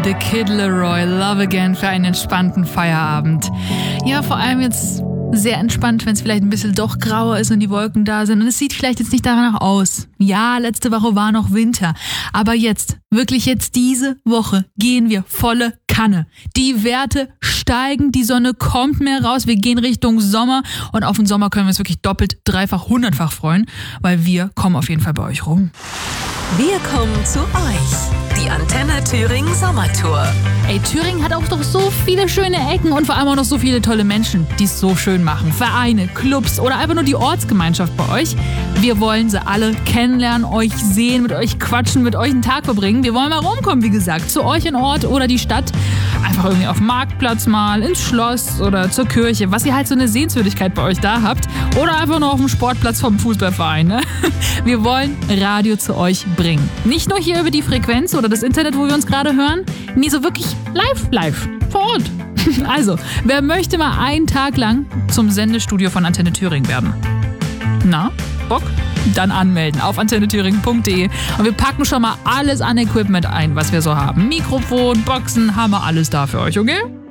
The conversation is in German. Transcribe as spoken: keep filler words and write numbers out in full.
The Kid Laroi, Love Again für einen entspannten Feierabend. Ja, vor allem jetzt sehr entspannt, wenn es vielleicht ein bisschen doch grauer ist und die Wolken da sind. Und es sieht vielleicht jetzt nicht danach aus. Ja, letzte Woche war noch Winter. Aber jetzt, wirklich jetzt diese Woche, gehen wir volle Kanne. Die Werte steigen, die Sonne kommt mehr raus. Wir gehen Richtung Sommer. Und auf den Sommer können wir uns wirklich doppelt, dreifach, hundertfach freuen. Weil wir kommen auf jeden Fall bei euch rum. Wir kommen zu euch. Die Antenne Thüringen Sommertour. Ey, Thüringen hat auch doch so viele schöne Ecken und vor allem auch noch so viele tolle Menschen, die es so schön machen. Vereine, Clubs oder einfach nur die Ortsgemeinschaft bei euch. Wir wollen sie alle kennenlernen, euch sehen, mit euch quatschen, mit euch einen Tag verbringen. Wir wollen mal rumkommen, wie gesagt, zu euch in Ort oder die Stadt. Einfach irgendwie auf dem Marktplatz mal, ins Schloss oder zur Kirche, was ihr halt so eine Sehenswürdigkeit bei euch da habt. Oder einfach nur auf dem Sportplatz vom Fußballverein. Ne? Wir wollen Radio zu euch bringen. Nicht nur hier über die Frequenz oder das Internet, wo wir uns gerade hören. Nee, so wirklich live, live, vor Ort. Also, wer möchte mal einen Tag lang zum Sendestudio von Antenne Thüringen werden? Na, Bock? Dann anmelden auf antenne thüringen punkt de und wir packen schon mal alles an Equipment ein, was wir so haben. Mikrofon, Boxen, haben wir alles da für euch, okay?